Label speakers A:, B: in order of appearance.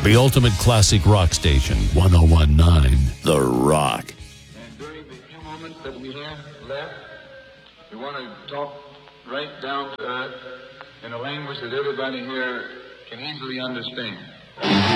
A: The ultimate classic rock station, 1019 The Rock.
B: And during the few moments that we have left, we want to talk right down to earth in a language that everybody here can easily understand.